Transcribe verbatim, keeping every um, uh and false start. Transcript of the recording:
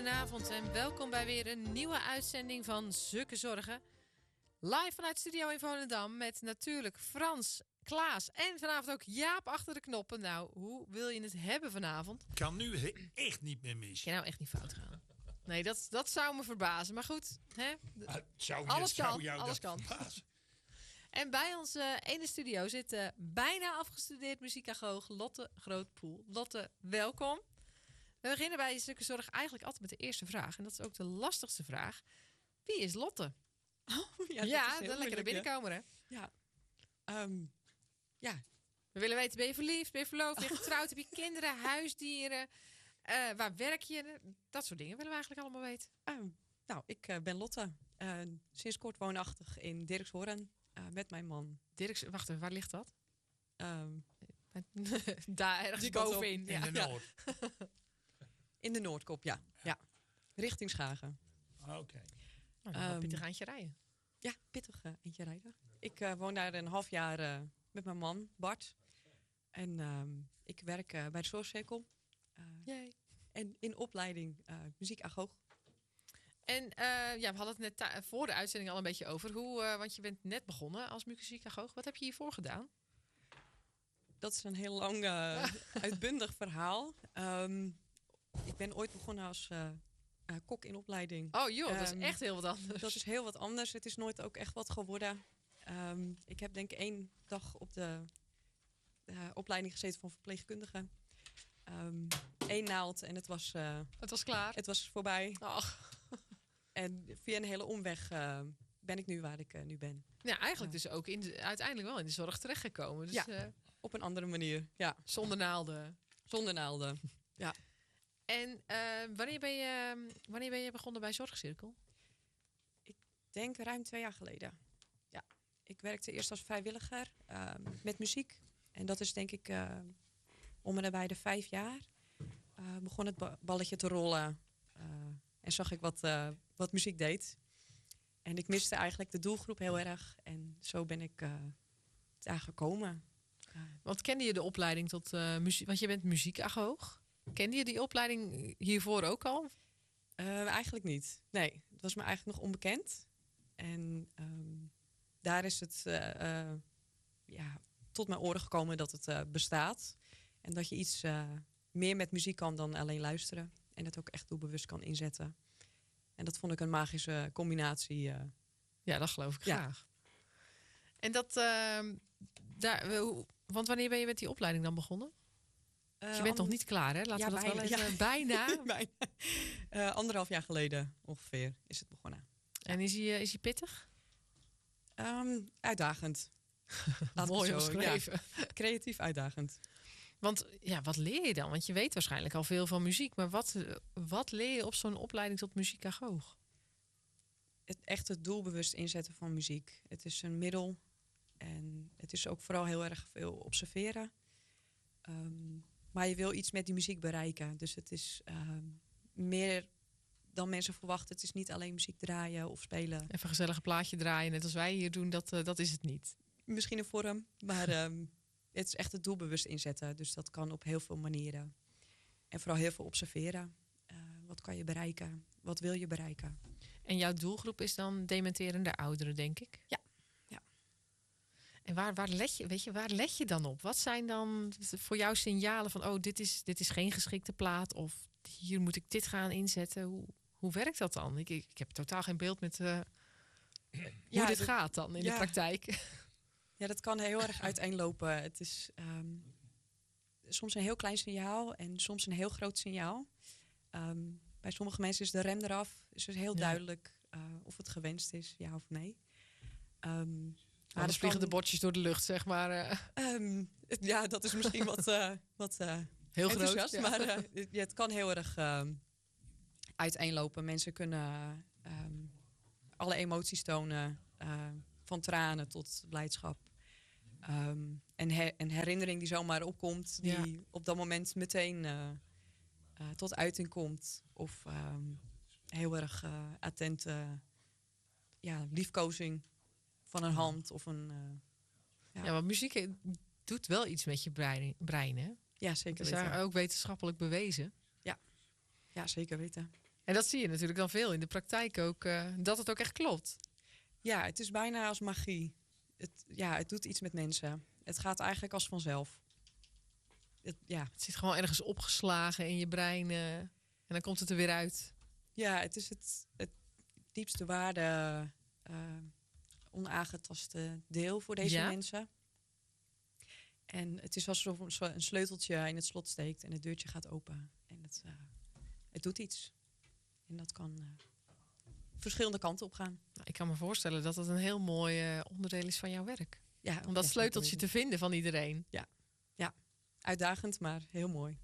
goedenavond en welkom bij weer een nieuwe uitzending van Zukke Zorgen. Live vanuit Studio in Volendam met natuurlijk Frans, Klaas en vanavond ook Jaap achter de knoppen. Nou, hoe wil je het hebben vanavond? Kan nu he- echt niet meer mis. Kan nou echt niet fout gaan. Nee, dat, dat zou me verbazen. Maar goed, hè? Uh, zou je, alles zou kan, jou alles dat kan. verbazen? En bij ons uh, ene studio zit uh, bijna afgestudeerd muziekagoog Lotte Grootpoel. Lotte, welkom. We beginnen bij Zukke Zorg eigenlijk altijd met de eerste vraag. En dat is ook de lastigste vraag. Wie is Lotte? Oh, ja, ja, dat dan lekker er binnenkomen, hè? Ja. Um, ja. We willen weten, ben je verliefd, ben je verloofd, ben je getrouwd, heb je kinderen, huisdieren? Uh, waar werk je? Dat soort dingen willen we eigenlijk allemaal weten. Um, nou, ik uh, ben Lotte. Uh, sinds kort woonachtig in Dirkshoorn uh, met mijn man. Dirks, wacht even, waar ligt dat? Um, Daar ergens bovenin. In Ja. de Noord. In de Noordkop, ja. ja. Richting Schagen. Oké. Okay. Nou, dan um, pittig eindje rijden. Ja, pittig uh, eentje rijden. Ik uh, woon daar een half jaar uh, met mijn man, Bart. En um, ik werk uh, bij de Zorgcirkel. Uh, en in opleiding uh, muziekagoog. En uh, ja, we hadden het net ta- voor de uitzending al een beetje over. Hoe, uh, want je bent net begonnen als muziekagoog. Wat heb je hiervoor gedaan? Dat is een heel lang, uh, uitbundig verhaal. Um, ik ben ooit begonnen als uh, uh, kok in opleiding. Oh joh, dat um, is echt heel wat anders. Dat is heel wat anders. Het is nooit ook echt wat geworden. Um, ik heb denk ik één dag op de uh, opleiding gezeten van verpleegkundige. Um, Eén naald en het was... Uh, het was klaar? Het was voorbij. Ach. En via een hele omweg uh, ben ik nu waar ik uh, nu ben. Ja, eigenlijk ja. dus ook in de, uiteindelijk wel in de zorg terechtgekomen. Dus, ja, uh, op een andere manier. Ja. Zonder naalden. Zonder naalden, ja. En uh, wanneer, ben je, wanneer ben je begonnen bij Zorgcirkel? Ik denk ruim twee jaar geleden. Ja. Ik werkte eerst als vrijwilliger uh, met muziek. En dat is denk ik uh, om en nabij de vijf jaar. Uh, begon het ba- balletje te rollen. Uh, en zag ik wat, uh, wat muziek deed. En ik miste eigenlijk de doelgroep heel erg. En zo ben ik uh, daar gekomen. Uh. Want kende je de opleiding tot uh, muziek? Want je bent muziekagoog. Kende je die opleiding hiervoor ook al? Uh, eigenlijk niet. Nee, het was me eigenlijk nog onbekend. En um, daar is het uh, uh, ja, tot mijn oren gekomen dat het uh, bestaat. En dat je iets uh, meer met muziek kan dan alleen luisteren. En het ook echt doelbewust kan inzetten. En dat vond ik een magische combinatie. Uh. Ja, dat geloof ik ja. graag. En dat... Uh, daar, want wanneer ben je met die opleiding dan begonnen? Uh, je bent nog niet klaar, hè? Laten ja, we dat bijna, wel even... Ja. Bijna? bijna. Uh, anderhalf jaar geleden ongeveer is het begonnen. En is hij, is hij pittig? Um, uitdagend. Mooi omschreven. Ja. Creatief uitdagend. Want ja, wat leer je dan? Want je weet waarschijnlijk al veel van muziek. Maar wat, wat leer je op zo'n opleiding tot muziekagoog? Het echt het doelbewust inzetten van muziek. Het is een middel. En het is ook vooral heel erg veel observeren. Um, maar je wil iets met die muziek bereiken. Dus het is um, meer dan mensen verwachten. Het is niet alleen muziek draaien of spelen. Even een gezellig plaatje draaien, net als wij hier doen. Dat, uh, dat is het niet. Misschien een vorm, maar um, het is echt het doelbewust inzetten. Dus dat kan op heel veel manieren. En vooral heel veel observeren. Uh, wat kan je bereiken? Wat wil je bereiken? En jouw doelgroep is dan dementerende ouderen, denk ik? Ja. ja. En waar, waar, let je, weet je, waar let je dan op? Wat zijn dan voor jou signalen van... oh, dit is, dit is geen geschikte plaat... of hier moet ik dit gaan inzetten? Hoe, hoe werkt dat dan? Ik, ik, ik heb totaal geen beeld met uh, hoe ja, dit dat, gaat dan in ja. de praktijk. Ja, dat kan heel erg uiteenlopen. Het is um, soms een heel klein signaal en soms een heel groot signaal. Um, bij sommige mensen is de rem eraf. Is het heel ja. duidelijk uh, of het gewenst is, ja of nee. Um, maar dan vliegen kan... de bordjes door de lucht, zeg maar. Uh. Um, ja, dat is misschien wat, uh, wat uh, heel groot. Ja. Maar uh, ja, het kan heel erg uh, uiteenlopen. Mensen kunnen uh, um, alle emoties tonen. Uh, van tranen tot blijdschap. Um, en her- een herinnering die zomaar opkomt. Die ja. op dat moment meteen uh, uh, tot uiting komt. Of um, heel erg uh, attente ja, liefkozing van een hand. Of een, uh, ja. ja, want muziek doet wel iets met je brein, brein hè? Ja, zeker weten. Dat is ook wetenschappelijk bewezen. Ja, ja zeker weten. En dat zie je natuurlijk dan veel in de praktijk ook, uh, dat het ook echt klopt. Ja, het is bijna als magie. Het, ja, het doet iets met mensen. Het gaat eigenlijk als vanzelf. Het, ja. Het zit gewoon ergens opgeslagen in je brein uh, en dan komt het er weer uit. Ja, het is het, het diepste waarde, uh, onaangetaste deel voor deze ja? mensen. En het is alsof een sleuteltje in het slot steekt en het deurtje gaat open. En het, uh, het doet iets. En dat kan uh, verschillende kanten op gaan. Nou, ik kan me voorstellen dat het een heel mooi uh, onderdeel is van jouw werk. Ja, om dat sleuteltje te vinden van iedereen. Ja, ja. Uitdagend, maar heel mooi.